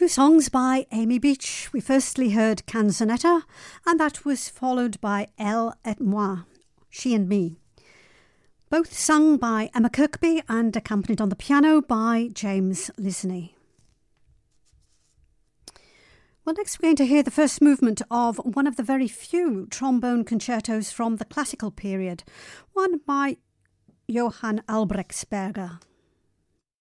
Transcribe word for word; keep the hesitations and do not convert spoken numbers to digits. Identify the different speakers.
Speaker 1: Two songs by Amy Beach. We firstly heard Canzonetta, and that was followed by Elle et Moi, She and Me. Both sung by Emma Kirkby and accompanied on the piano by James Lisney. Well, next we're going to hear the first movement of one of the very few trombone concertos from the classical period, one by Johann Albrechtsberger.